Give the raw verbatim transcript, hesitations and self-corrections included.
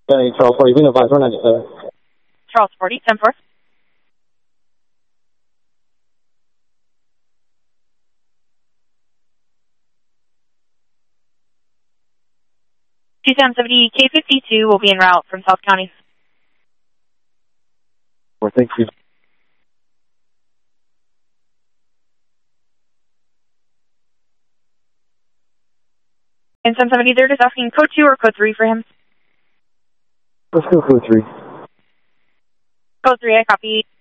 Hey, Charles forty, being advised, one ninety-seven. Charles forty, ten four. two seven seventy K fifty-two will be en route from South County. Well, thank you. And seven seventy, they're just asking code two or code three for him. Let's go code three. Code three, I copy.